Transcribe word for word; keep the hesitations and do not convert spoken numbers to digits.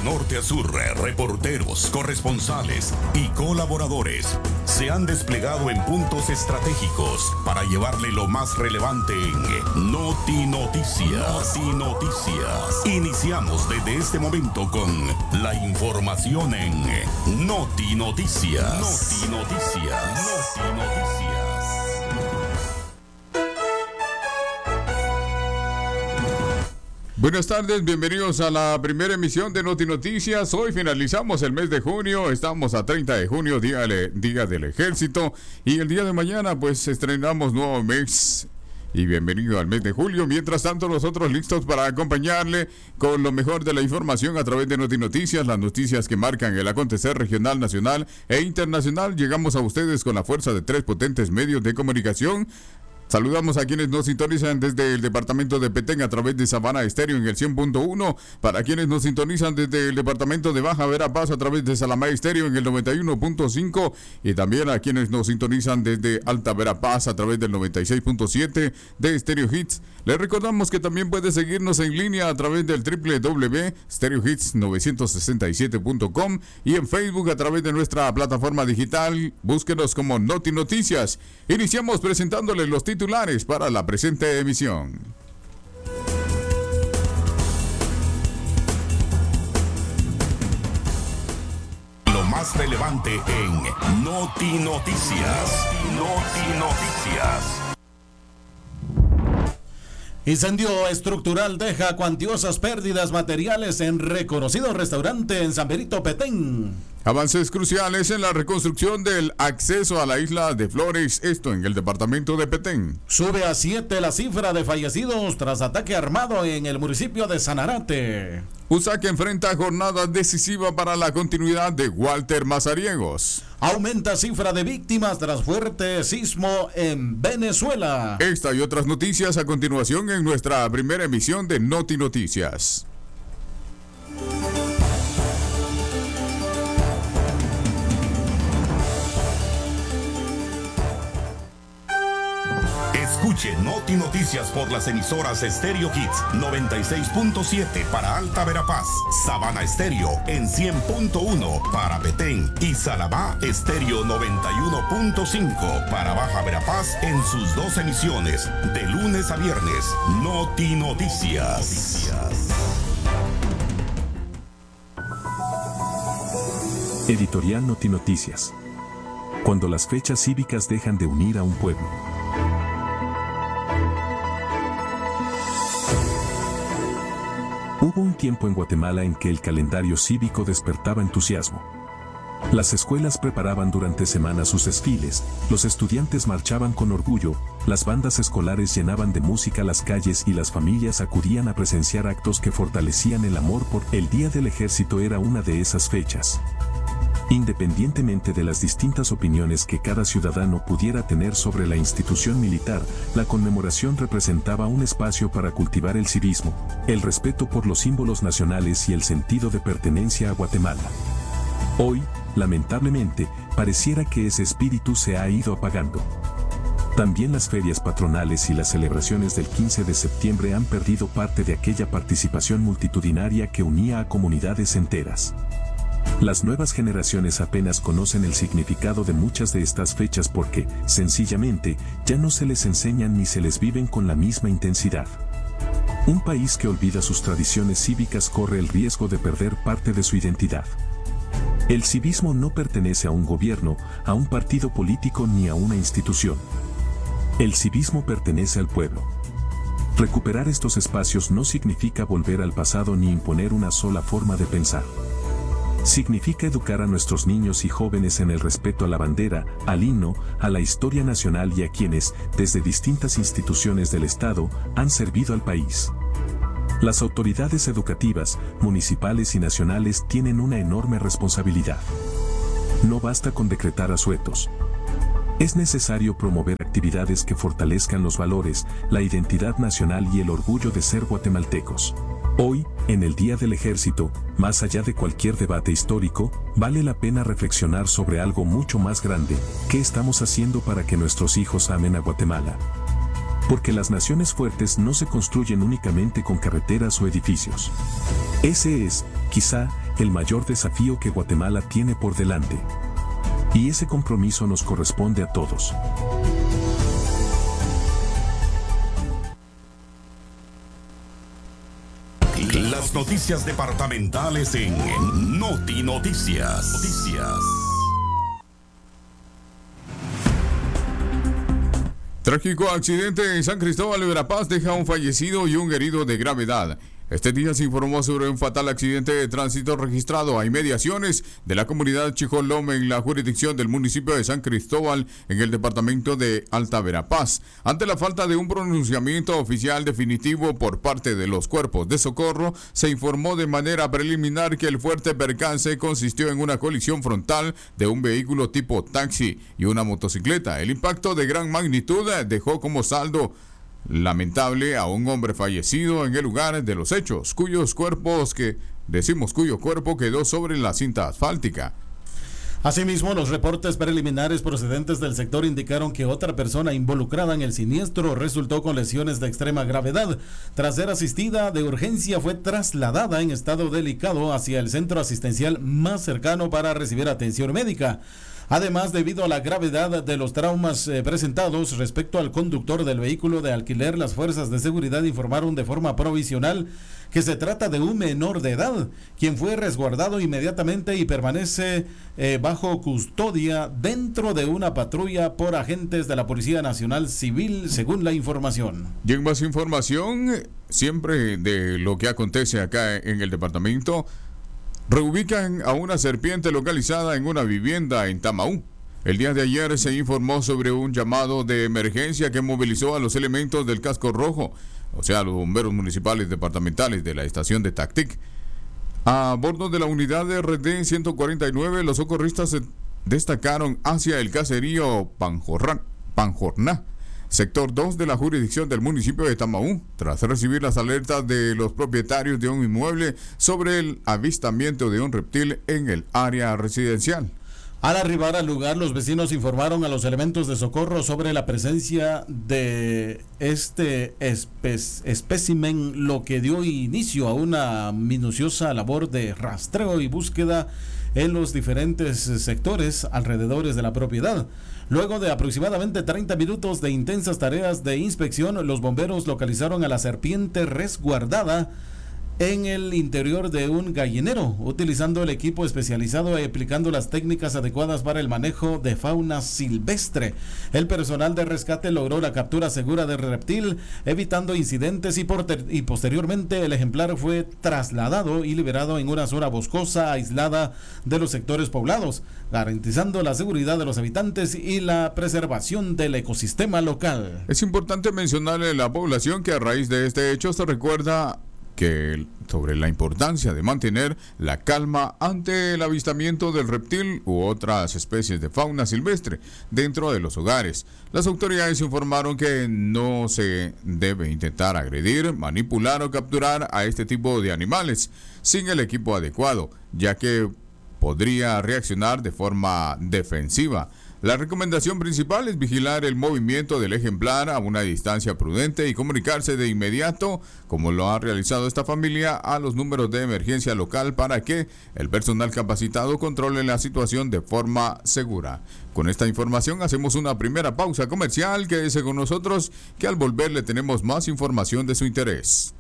norte a sur, reporteros, corresponsales y colaboradores se han desplegado en puntos estratégicos para llevarle lo más relevante en Noti Noticias. Noti Noticias. Iniciamos desde este momento con la información en Noti Noticias. Noti Noticias. Noti Noticias. Buenas tardes, bienvenidos a la primera emisión de Noti Noticias. Hoy finalizamos el mes de junio, estamos a treinta de junio, día, día del Ejército, y el día de mañana pues estrenamos nuevo mes. Y bienvenido al mes de julio. Mientras tanto, nosotros listos para acompañarle con lo mejor de la información a través de Noti Noticias, las noticias que marcan el acontecer regional, nacional e internacional. Llegamos a ustedes con la fuerza de tres potentes medios de comunicación. Saludamos a quienes nos sintonizan desde el departamento de Petén a través de Sabana Estéreo en el cien punto uno, para quienes nos sintonizan desde el departamento de Baja Verapaz a través de Salamá Estéreo en el noventa y uno punto cinco y también a quienes nos sintonizan desde Alta Verapaz a través del noventa y seis punto siete de Stereo Hits. Les recordamos que también puede seguirnos en línea a través del doble u doble u doble u punto stereo hits novecientos sesenta y siete punto com y en Facebook a través de nuestra plataforma digital. Búsquenos como Noti Noticias. Iniciamos presentándoles los titulares para la presente emisión. Lo más relevante en Noti Noticias. Noti Noticias. Incendio estructural deja cuantiosas pérdidas materiales en reconocido restaurante en San Benito, Petén. Avances cruciales en la reconstrucción del acceso a la isla de Flores, esto en el departamento de Petén. Sube a siete la cifra de fallecidos tras ataque armado en el municipio de Sanarate. Usaque enfrenta jornada decisiva para la continuidad de Walter Mazariegos. Aumenta cifra de víctimas tras fuerte sismo en Venezuela. Esta y otras noticias a continuación en nuestra primera emisión de Noti Noticias. Escuche Noti Noticias por las emisoras Stereo Hits noventa y seis punto siete para Alta Verapaz, Sabana Estéreo en cien punto uno para Petén y Salamá Estéreo noventa y uno punto cinco para Baja Verapaz en sus dos emisiones de lunes a viernes. Noti Noticias. Editorial Noti Noticias. Cuando las fechas cívicas dejan de unir a un pueblo. Hubo un tiempo en Guatemala en que el calendario cívico despertaba entusiasmo. Las escuelas preparaban durante semanas sus desfiles, los estudiantes marchaban con orgullo, las bandas escolares llenaban de música las calles y las familias acudían a presenciar actos que fortalecían el amor por el Día del Ejército. Era una de esas fechas. Independientemente de las distintas opiniones que cada ciudadano pudiera tener sobre la institución militar, la conmemoración representaba un espacio para cultivar el civismo, el respeto por los símbolos nacionales y el sentido de pertenencia a Guatemala. Hoy, lamentablemente, pareciera que ese espíritu se ha ido apagando. También las ferias patronales y las celebraciones del quince de septiembre han perdido parte de aquella participación multitudinaria que unía a comunidades enteras. Las nuevas generaciones apenas conocen el significado de muchas de estas fechas porque, sencillamente, ya no se les enseñan ni se les viven con la misma intensidad. Un país que olvida sus tradiciones cívicas corre el riesgo de perder parte de su identidad. El civismo no pertenece a un gobierno, a un partido político ni a una institución. El civismo pertenece al pueblo. Recuperar estos espacios no significa volver al pasado ni imponer una sola forma de pensar. Significa educar a nuestros niños y jóvenes en el respeto a la bandera, al himno, a la historia nacional y a quienes, desde distintas instituciones del Estado, han servido al país. Las autoridades educativas, municipales y nacionales tienen una enorme responsabilidad. No basta con decretar asuetos. Es necesario promover actividades que fortalezcan los valores, la identidad nacional y el orgullo de ser guatemaltecos. Hoy, en el Día del Ejército, más allá de cualquier debate histórico, vale la pena reflexionar sobre algo mucho más grande. ¿Qué estamos haciendo para que nuestros hijos amen a Guatemala? Porque las naciones fuertes no se construyen únicamente con carreteras o edificios. Ese es, quizá, el mayor desafío que Guatemala tiene por delante. Y ese compromiso nos corresponde a todos. Las noticias departamentales en Noti Noticias. Noticias. Trágico accidente en San Cristóbal de Verapaz deja un fallecido y un herido de gravedad. Este día se informó sobre un fatal accidente de tránsito registrado a inmediaciones de la comunidad Chijolome en la jurisdicción del municipio de San Cristóbal en el departamento de Alta Verapaz. Ante la falta de un pronunciamiento oficial definitivo por parte de los cuerpos de socorro, se informó de manera preliminar que el fuerte percance consistió en una colisión frontal de un vehículo tipo taxi y una motocicleta. El impacto de gran magnitud dejó como saldo lamentable a un hombre fallecido en el lugar de los hechos, cuyos cuerpos que decimos cuyo cuerpo quedó sobre la cinta asfáltica. Asimismo, los reportes preliminares procedentes del sector indicaron que otra persona involucrada en el siniestro resultó con lesiones de extrema gravedad. Tras ser asistida de urgencia, fue trasladada en estado delicado hacia el centro asistencial más cercano para recibir atención médica. Además, debido a la gravedad de los traumas eh, presentados respecto al conductor del vehículo de alquiler, las fuerzas de seguridad informaron de forma provisional que se trata de un menor de edad, quien fue resguardado inmediatamente y permanece eh, bajo custodia dentro de una patrulla por agentes de la Policía Nacional Civil, según la información. Y en más información, siempre de lo que acontece acá en el departamento, reubican a una serpiente localizada en una vivienda en Tamaú. El día de ayer se informó sobre un llamado de emergencia que movilizó a los elementos del casco rojo, o sea, los bomberos municipales departamentales de la estación de Tactic. A bordo de la unidad de R D ciento cuarenta y nueve, los socorristas se destacaron hacia el caserío Panjorrán, Panjorná, sector dos de la jurisdicción del municipio de Tamaú, tras recibir las alertas de los propietarios de un inmueble sobre el avistamiento de un reptil en el área residencial. Al arribar al lugar, los vecinos informaron a los elementos de socorro sobre la presencia de este espe- espécimen, lo que dio inicio a una minuciosa labor de rastreo y búsqueda en los diferentes sectores alrededores de la propiedad. Luego de aproximadamente treinta minutos de intensas tareas de inspección, los bomberos localizaron a la serpiente resguardada en el interior de un gallinero, utilizando el equipo especializado y aplicando las técnicas adecuadas para el manejo de fauna silvestre. El personal de rescate logró la captura segura del reptil, evitando incidentes y, porter- y posteriormente el ejemplar fue trasladado y liberado en una zona boscosa aislada de los sectores poblados, garantizando la seguridad de los habitantes y la preservación del ecosistema local. Es importante mencionarle a la población que a raíz de este hecho se recuerda que sobre la importancia de mantener la calma ante el avistamiento del reptil u otras especies de fauna silvestre dentro de los hogares. Las autoridades informaron que no se debe intentar agredir, manipular o capturar a este tipo de animales sin el equipo adecuado, ya que podría reaccionar de forma defensiva. La recomendación principal es vigilar el movimiento del ejemplar a una distancia prudente y comunicarse de inmediato, como lo ha realizado esta familia, a los números de emergencia local para que el personal capacitado controle la situación de forma segura. Con esta información hacemos una primera pausa comercial. Quédese con nosotros, que al volver le tenemos más información de su interés.